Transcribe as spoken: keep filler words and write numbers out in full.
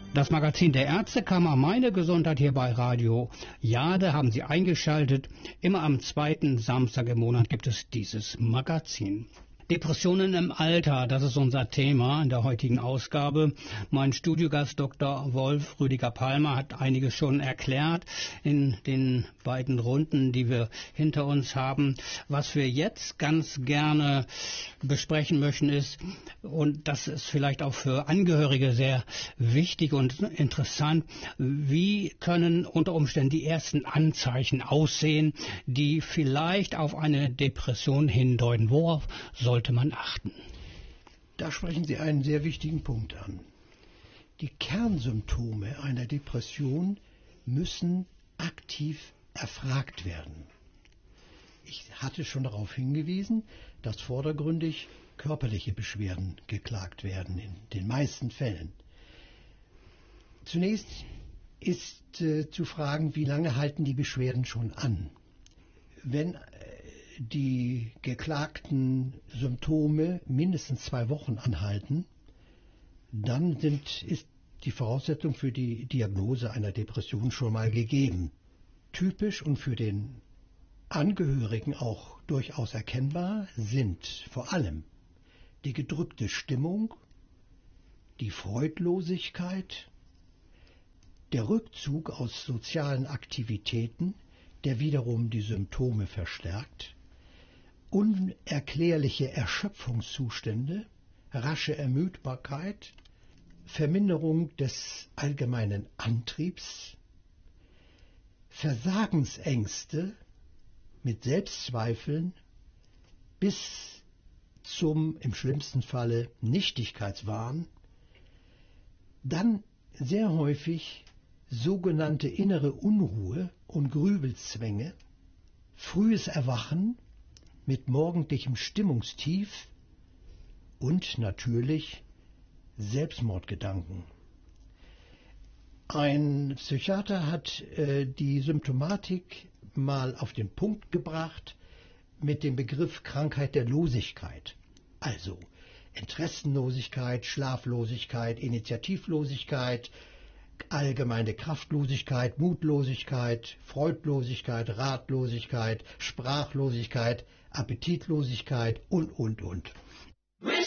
Das Magazin der Ärztekammer Meine Gesundheit hier bei Radio Jade haben Sie eingeschaltet. Immer am zweiten Samstag im Monat gibt es dieses Magazin. Depressionen im Alter, das ist unser Thema in der heutigen Ausgabe. Mein Studiogast Doktor Wolf Rüdiger Palmer hat einiges schon erklärt in den beiden Runden, die wir hinter uns haben. Was wir jetzt ganz gerne besprechen möchten ist, und das ist vielleicht auch für Angehörige sehr wichtig und interessant, wie können unter Umständen die ersten Anzeichen aussehen, die vielleicht auf eine Depression hindeuten? Worauf sollte man achten? Da sprechen Sie einen sehr wichtigen Punkt an. Die Kernsymptome einer Depression müssen aktiv erfragt werden. Ich hatte schon darauf hingewiesen, dass vordergründig körperliche Beschwerden geklagt werden, in den meisten Fällen. Zunächst ist äh, zu fragen, wie lange halten die Beschwerden schon an? Wenn äh, die geklagten Symptome mindestens zwei Wochen anhalten, dann sind, ist die Voraussetzung für die Diagnose einer Depression schon mal gegeben. Typisch und für den Angehörigen auch durchaus erkennbar sind vor allem die gedrückte Stimmung, die Freudlosigkeit, der Rückzug aus sozialen Aktivitäten, der wiederum die Symptome verstärkt, unerklärliche Erschöpfungszustände, rasche Ermüdbarkeit, Verminderung des allgemeinen Antriebs, Versagensängste mit Selbstzweifeln bis zum, im schlimmsten Falle, Nichtigkeitswahn, dann sehr häufig sogenannte innere Unruhe und Grübelzwänge, frühes Erwachen mit morgendlichem Stimmungstief und natürlich Selbstmordgedanken. Ein Psychiater hat äh, die Symptomatik mal auf den Punkt gebracht mit dem Begriff Krankheit der Losigkeit. Also Interessenlosigkeit, Schlaflosigkeit, Initiativlosigkeit, allgemeine Kraftlosigkeit, Mutlosigkeit, Freudlosigkeit, Ratlosigkeit, Sprachlosigkeit, Appetitlosigkeit und, und, und.